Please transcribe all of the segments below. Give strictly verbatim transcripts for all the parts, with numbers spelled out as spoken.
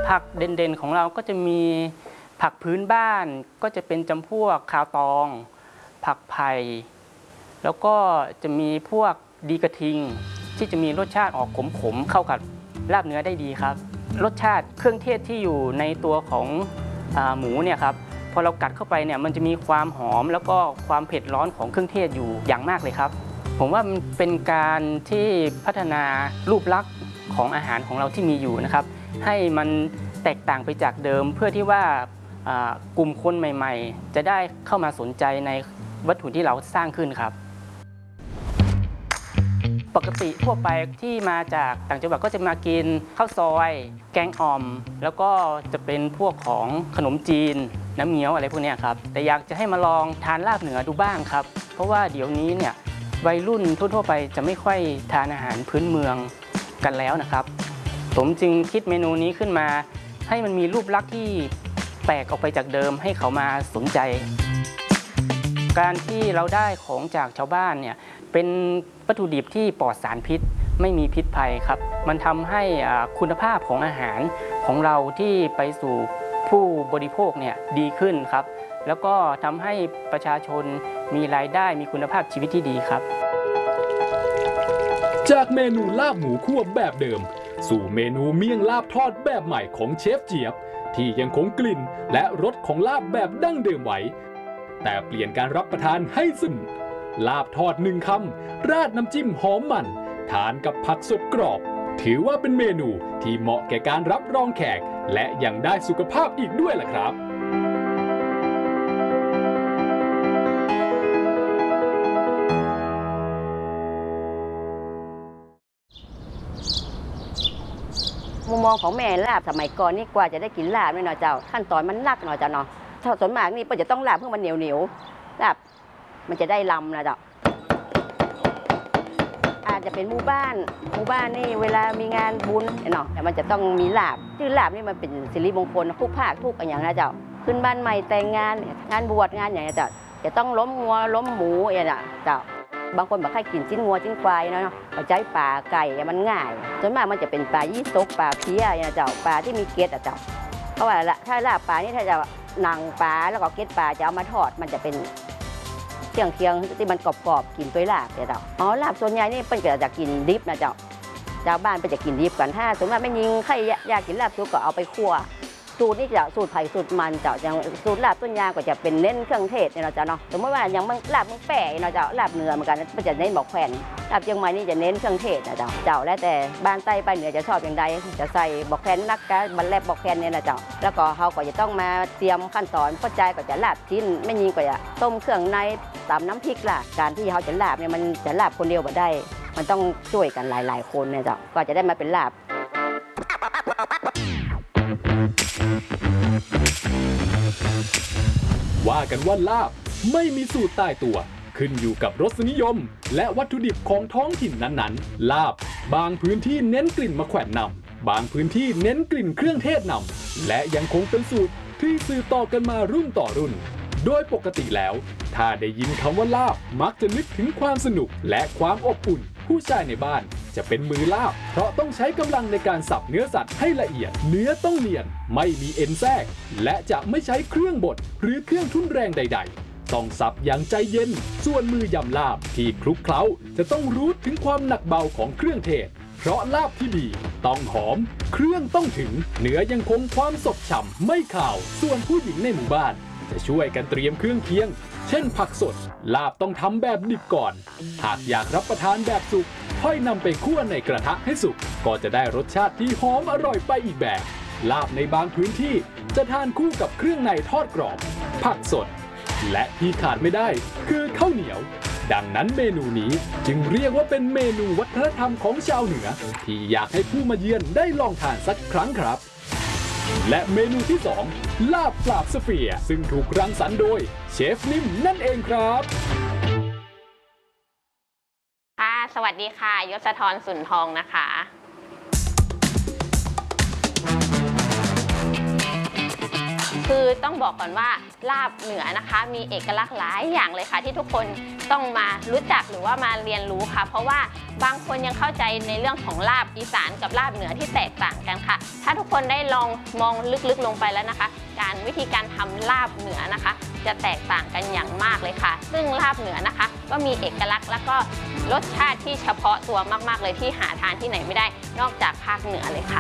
ผักเด่นๆของเราก็จะมีผักพื้นบ้านก็จะเป็นจำพวกขาวตองผักไผ่แล้วก็จะมีพวกดีกระทิงที่จะมีรสชาติออกขมๆเข้ากับลาบเนื้อได้ดีครับรสชาติเครื่องเทศที่อยู่ในตัวของหมูเนี่ยครับพอเรากัดเข้าไปเนี่ยมันจะมีความหอมแล้วก็ความเผ็ดร้อนของเครื่องเทศอยู่อย่างมากเลยครับผมว่ามันเป็นการที่พัฒนารูปลักษณ์ของอาหารของเราที่มีอยู่นะครับให้มันแตกต่างไปจากเดิมเพื่อที่ว่ากลุ่มคนใหม่ๆจะได้เข้ามาสนใจในวัตถุที่เราสร้างขึ้นครับปกติทั่วไปที่มาจากต่างจังหวัดก็จะมากินข้าวซอยแกงอ่อมแล้วก็จะเป็นพวกของขนมจีนน้ำเงี้ยวอะไรพวกนี้ครับแต่อยากจะให้มาลองทานลาบเหนือดูบ้างครับเพราะว่าเดี๋ยวนี้เนี่ยวัยรุ่นทั่วๆไปจะไม่ค่อยทานอาหารพื้นเมืองกันแล้วนะครับผมจึงคิดเมนูนี้ขึ้นมาให้มันมีรูปลักษณ์ที่แปลกออกไปจากเดิมให้เขามาสนใจการที่เราได้ของจากชาวบ้านเนี่ยเป็นวัตถุดิบที่ปลอดสารพิษไม่มีพิษภัยครับมันทำให้คุณภาพของอาหารของเราที่ไปสู่ผู้บริโภคเนี่ยดีขึ้นครับแล้วก็ทำให้ประชาชนมีรายได้มีคุณภาพชีวิตที่ดีครับจากเมนูลาบหมูคั่วแบบเดิมสู่เมนูเมี่ยงลาบทอดแบบใหม่ของเชฟเจี๊ยบที่ยังคงกลิ่นและรสของลาบแบบดั้งเดิมไว้แต่เปลี่ยนการรับประทานให้ซึ่งลาบทอดหนึ่งคำราดน้ำจิ้มหอมมันทานกับผักสดกรอบถือว่าเป็นเมนูที่เหมาะแก่การรับรองแขกและยังได้สุขภาพอีกด้วยล่ะครับมุมมองของแม่ลาบสมัยก่อนนี่กว่าจะได้กินลาบเนี่ยเนาะเจ้าขั้นตอนมันนักเนาะเจ้าเนาะถ้าส่วนมากนี่เปิ้ลจะต้องลาบเพื่อมันเหนียวเหนียวลาบมันจะได้ลำนะเจ้าอาจจะเป็นหมู่บ้านหมู่บ้านนี่เวลามีงานบุญเนาะแต่มันจะต้องมีลาบชื่อลาบนี่มันเป็นสิริมงคลทุกภาคทุกอย่างนะเจ้าขึ้นบ้านใหม่แต่งงานงานบวชงานอย่างเงี้ยเจ้าจะต้องล้มงัวล้มหมูอย่างเงี้ยเจ้าบางคนบอกให้กินชิ้นงัวชิ้นควายเนาะเอาใจปลาไก่มันง่ายส่วนมากมันจะเป็นปลายี่สกปลาเพี้ยอย่างเจ้าปลาที่มีเกล็ดอ่ะเจ้าเพราะว่าถ้าลาบปลานี่ถ้าจะหนังปลาแล้วก็เกล็ดปลาจะเอามาทอดมันจะเป็นเคียงเคียงที่มันกรอบๆกินตัวลาบเจ้าอ๋อลาบส่วนใหญ่นี่เป็นจะกินดิบนะเจ้าชาวบ้านเป็นจะกินดิบกันถ้าส่วนมากไม่ยิงใครอยากกินลาบสุกก็เอาไปคั่วสูตรนี่จะสูตรไผ่สูตรมันเจ้าอย่างสูตรลาบต้นยางก็จะเป็นเน้นเครื่องเทศเนี่ยเราจะเนาะสมมติว่าอย่างมันลาบมันแปะเราจะลาบเนื้อเหมือนกันมันจะเน้นบอกแขวนลาบเชียงใหม่นี่จะเน้นเครื่องเทศนะเจ้าเจ้าแล้วแต่บ้านใต้ไปเหนือจะชอบอย่างใดจะใส่บอกแขวนนักกะบันแลบบอกแขวนเนี่ยนะเจ้าแล้วก็เขาก็จะต้องมาเตรียมขั้นตอนเข้าใจก็จะลาบชิ้นไม่ยิงก็จะต้มเครื่องในตำน้ำพริกล่ะการที่เขาจะลาบเนี่ยมันจะลาบคนเดียวไม่ได้มันต้องช่วยกันหลายๆคนเนี่ยเจ้าก็จะได้มาเป็นลาบว่ากันว่าลาบไม่มีสูตรตายตัวขึ้นอยู่กับรสนิยมและวัตถุดิบของท้องถิ่นนั้นๆลาบบางพื้นที่เน้นกลิ่นมะแขวนนำบางพื้นที่เน้นกลิ่นเครื่องเทศนำและยังคงเป็นสูตรที่สืบต่อกันมารุ่นต่อรุ่นโดยปกติแล้วถ้าได้ยินคำว่าลาบมักจะนึกถึงความสนุกและความอบอุ่นผู้ชายในบ้านจะเป็นมือลาบเพราะต้องใช้กำลังในการสับเนื้อสัตว์ให้ละเอียดเนื้อต้องเนียนไม่มีเอ็นแทรกและจะไม่ใช้เครื่องบดหรือเครื่องทุ่นแรงใดๆต้องสับอย่างใจเย็นส่วนมือยำลาบที่คลุกเคล้าจะต้องรู้ถึงความหนักเบาของเครื่องเทศเพราะลาบที่ดีต้องหอมเครื่องต้องถึงเนื้อยังคงความสดฉ่ำไม่ขาวส่วนผู้หญิงในหมู่บ้านจะช่วยกันเตรียมเครื่องเคียงเช่นผักสดลาบต้องทำแบบดิบก่อนหากอยากรับประทานแบบสุกค่อยนำไปคั่วในกระทะให้สุกก็จะได้รสชาติที่หอมอร่อยไปอีกแบบลาบในบางพื้นที่จะทานคู่กับเครื่องในทอดกรอบผักสดและที่ขาดไม่ได้คือข้าวเหนียวดังนั้นเมนูนี้จึงเรียกว่าเป็นเมนูวัฒนธรรมของชาวเหนือที่อยากให้ผู้มาเยือนได้ลองทานสักครั้งครับและเมนูที่สองลาบปราบสเฟียร์ซึ่งถูกรังสรรค์โดยเชฟนิ่มนั่นเองครับค่ะสวัสดีค่ะยศธรสุนทองนะคะคือต้องบอกก่อนว่าลาบเหนือนะคะมีเอกลักษณ์หลายอย่างเลยค่ะที่ทุกคนต้องมารู้จักหรือว่ามาเรียนรู้ค่ะเพราะว่าบางคนยังเข้าใจในเรื่องของลาบอีสานกับลาบเหนือที่แตกต่างกันค่ะถ้าทุกคนคนได้ลองมองลึกๆลงไปแล้วนะคะ การวิธีการทำลาบเหนือนะคะ จะแตกต่างกันอย่างมากเลยค่ะ ซึ่งลาบเหนือนะคะก็มีเอกลักษณ์แล้วก็รสชาติที่เฉพาะตัวมากๆเลยที่หาทานที่ไหนไม่ได้นอกจากภาคเหนือเลยค่ะ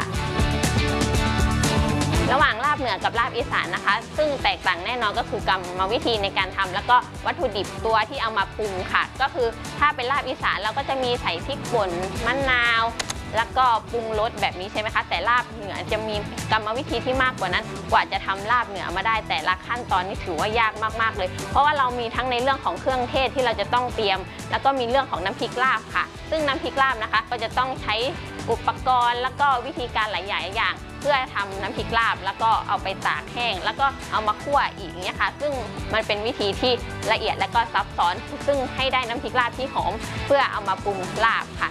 ระหว่างลาบเหนือกับลาบอีสานนะคะ ซึ่งแตกต่างแน่นอนก็คือกรรมวิธีในการทำแล้วก็วัตถุดิบตัวที่เอามาปรุงค่ะ ก็คือถ้าเป็นลาบอีสานเราก็จะมีใส่พริกป่นมะนาวแล้วก็ปรุงรสแบบนี้ใช่ไหมคะแต่ลาบเหนือจะมีกรรมวิธีที่มากกว่านั้นกว่าจะทำลาบเหนือมาได้แต่ละขั้นตอนนี่ถือว่ายากมากๆเลยเพราะว่าเรามีทั้งในเรื่องของเครื่องเทศที่เราจะต้องเตรียมแล้วก็มีเรื่องของน้ำพริกลาบค่ะซึ่งน้ำพริกลาบนะคะก็จะต้องใช้อุปกรณ์แล้วก็วิธีการหลายอย่างเพื่อทำน้ำพริกลาบแล้วก็เอาไปตากแห้งแล้วก็เอามาคั่วอีกเนี่ยค่ะซึ่งมันเป็นวิธีที่ละเอียดและก็ซับซ้อนซึ่งให้ได้น้ำพริกลาบที่หอมเพื่อเอามาปรุงลาบค่ะ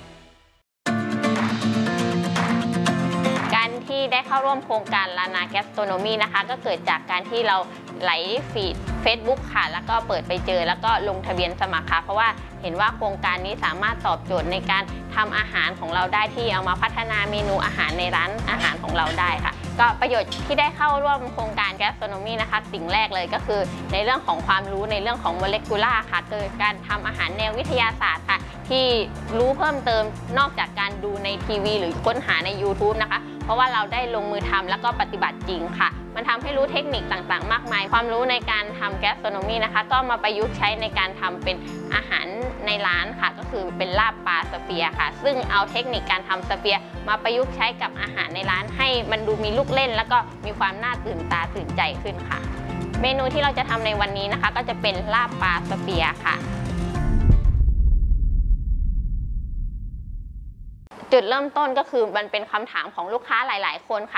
การที่ได้เข้าร่วมโครงการลานาแกสโตรโนมีนะคะก็เกิดจากการที่เราไหลฟีด Facebook ค่ะแล้วก็เปิดไปเจอแล้วก็ลงทะเบียนสมัครค่ะเพราะว่าเห็นว่าโครงการนี้สามารถตอบโจทย์ในการทำอาหารของเราได้ที่เอามาพัฒนาเมนูอาหารในร้านอาหารของเราได้ค่ะก็ประโยชน์ที่ได้เข้าร่วมโครงการแกสโตรโนมีนะคะสิ่งแรกเลยก็คือในเรื่องของความรู้ในเรื่องของโมเลกุล่าค่ะเกิดการทำอาหารแนววิทยาศาสตร์ค่ะที่รู้เพิ่มเติมนอกจากการดูในทีวีหรือค้นหาใน ยูทูบ นะคะเพราะว่าเราได้ลงมือทำแล้วก็ปฏิบัติจริงค่ะมันทำให้รู้เทคนิคต่างๆมากมายความรู้ในการทำแกสโตรโนมีนะคะก็มาประยุกต์ใช้ในการทำเป็นอาหารในร้านค่ะก็คือเป็นลาบปลาสเปียร์ค่ะซึ่งเอาเทคนิคการทำสเปียร์มาประยุกต์ใช้กับอาหารในร้านให้มันดูมีลูกเล่นแล้วก็มีความน่าตื่นตาตื่นใจขึ้นค่ะเมนูที่เราจะทำในวันนี้นะคะก็จะเป็นลาบปลาสเปียร์ค่ะจุดเริ่มต้นก็คือมันเป็นคำถามของลูกค้าหลายๆคนค่ะ